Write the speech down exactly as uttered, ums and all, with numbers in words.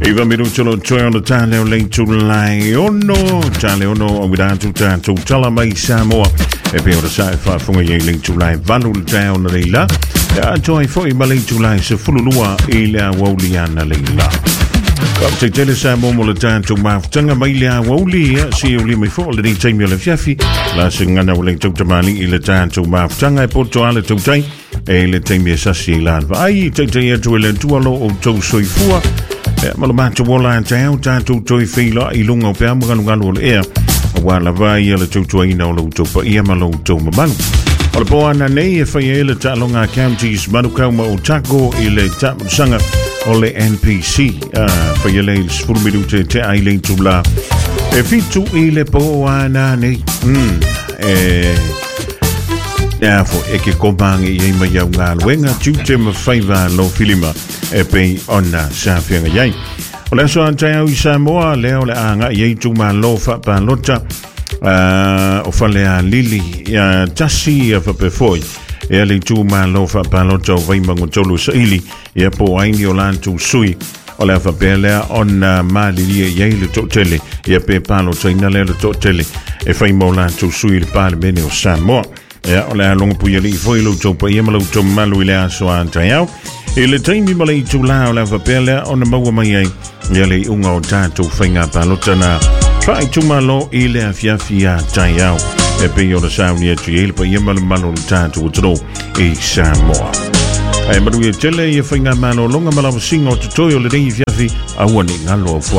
Eva Mirucholo Choyo Tale Late to Liono, Taleono, without to Tato, Talamay Samoa, a pair of side far from a link to Lai Valul Town Leila, a joy for a Malay to Lai Sefulua, Ila Woliana Leila. Come to Telesamo Molatan to Mouth Tanga Malia Woli, see you me for the time of Jeffy, lasting an hour link to Tamani, Ilatan to Mouth Tanga, put to Ala to Tay, a Latamia Sassi Land. I take the air to a to a low of Joe Soifua. Malamanto wala tau tatu toi fila ilunga pe amgalungal ea wala vai ele tu toi no lo to pa ia malo to mabalu ola poana nei e fai ele talonga counties manuka mo Otago ile sanga ole N P C fai ele sfur minute te ai tu la e fitu ile poana nei mm e ja fo e ke kombangi e mai au ngā luenga tute ma whaiva lo filima e pei ona sa whianga iai. O lea soa tai au i Samoa, leo le anga i eitu ma lo whapa lota o whalea lili ia tasi a whapefoi e ali tu ma lo whapa lota o vaimango tolu sa ili ia po aini o lantu sui o lea whapelea ona malili e iei le totele ia pe palo taina lea le totele e whaimo lantu sui le pale mene o Samoa. Ja, o lea longa puia li foi lo topa ia malo to malu ile aso anta yau. E le taimi malai tu la o la vapelea o na maua mai ai. Ia le unga o tātou whainga palota na whai tu malo ile a fiafia tai yau. E pe o na sauni atu ia pa ia malu malo tātou utaro e Samoa. E maru ia tele ia whainga malo longa malawa singa o tutoio le rei fiafi a wane ngalo o